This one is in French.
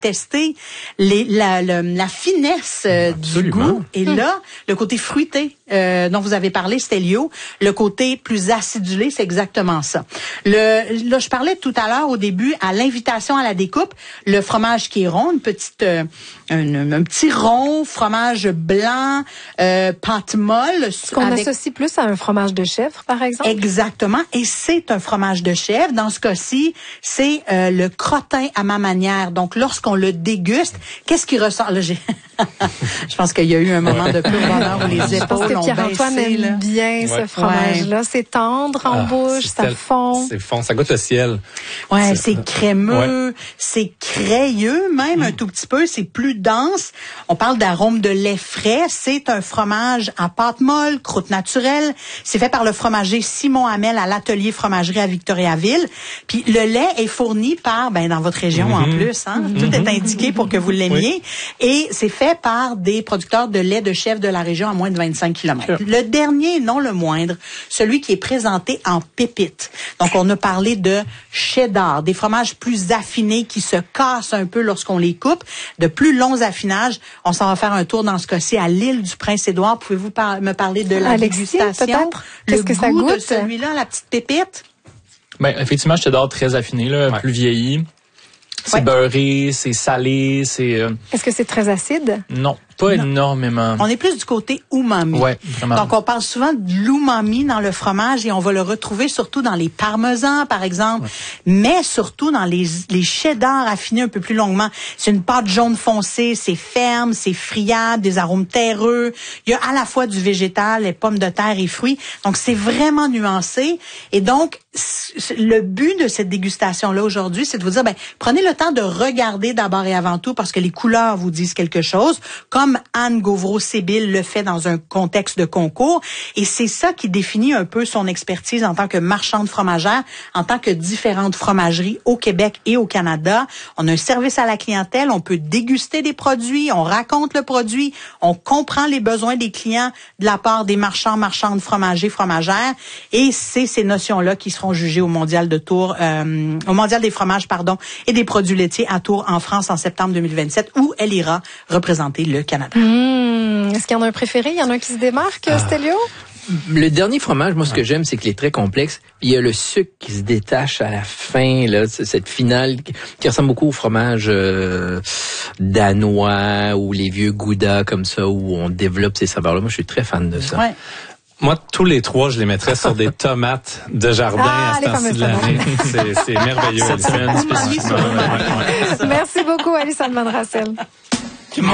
tester la finesse du goût. Et là, le côté fruité dont vous avez parlé, Stelio, le côté plus acidulé, c'est exactement ça. Là, je parlais tout à l'heure au début à l'invitation à la découpe, le fromage qui est rond, un petit rond, fromage blanc, pâte molle. Ce qu'on associe plus à un fromage de chèvre, par exemple. Exactement. Et c'est un fromage de chèvre. Dans ce cas-ci, c'est le crottin à ma manière. Donc, lorsqu'on le déguste, qu'est-ce qui ressort? Là, je pense qu'il y a eu un moment de pur bonheur où les épaules ont Pierre-Antoine baissé. aime bien ce fromage-là. C'est tendre en bouche, ça fond. C'est fond, ça goûte le ciel. Ouais, c'est crémeux, c'est crayeux même un tout petit peu, c'est plus dense. On parle d'arôme de lait frais. C'est un fromage à pâte molle, croûte naturelle. C'est fait par le fromager Simon Hamel à l'atelier fromagerie à Victoriaville. Puis le lait est fourni par, dans votre région en plus, hein. Tout est indiqué pour que vous l'aimiez. Et c'est fait par des producteurs de lait de chèvre de la région à moins de 25 km. Le dernier, non le moindre, celui qui est présenté en pépites. Donc, on a parlé de cheddar, des fromages plus affinés qui se cassent un peu lorsqu'on les coupe, de plus longs affinages. On s'en va faire un tour dans ce cas-ci à l'île du Prince-Édouard. Pouvez-vous me parler de la dégustation? Qu'est-ce que ça goûte? De celui-là, la petite pépite? Effectivement, cheddar très affiné, là, plus vieilli. C'est beurré, c'est salé, c'est... Est-ce que c'est très acide? Non, pas énormément. On est plus du côté umami. Ouais, vraiment. Donc, on parle souvent de l'umami dans le fromage et on va le retrouver surtout dans les parmesans, par exemple, mais surtout dans les cheddars affinés un peu plus longuement. C'est une pâte jaune foncée, c'est ferme, c'est friable, des arômes terreux. Il y a à la fois du végétal, les pommes de terre et fruits. Donc, c'est vraiment nuancé. Et donc, le but de cette dégustation-là aujourd'hui, c'est de vous dire, prenez le temps de regarder d'abord et avant tout parce que les couleurs vous disent quelque chose, comme Anne Gauvreau-Sébil le fait dans un contexte de concours. Et c'est ça qui définit un peu son expertise en tant que marchande fromagère, en tant que différentes fromageries au Québec et au Canada. On a un service à la clientèle, on peut déguster des produits, on raconte le produit, on comprend les besoins des clients de la part des marchandes, fromagers, fromagères. Et c'est ces notions-là qui seront jugées au Mondial de Tours, au Mondial des fromages, et des produits laitiers à Tours en France en septembre 2027, où elle ira représenter le Canada. Est-ce qu'il y en a un préféré? Il y en a un qui se démarque, Stelio? Le dernier fromage, moi, ce que j'aime, c'est qu'il est très complexe. Il y a le sucre qui se détache à la fin, là, cette finale qui ressemble beaucoup au fromage danois ou les vieux Gouda comme ça, où on développe ces saveurs-là. Moi, je suis très fan de ça. Ouais. Moi, tous les trois, je les mettrais sur des tomates de jardin à ce temps-ci de l'année. C'est merveilleux. Cette semaine, spécifiquement. Merci beaucoup, Alison Van Rassel.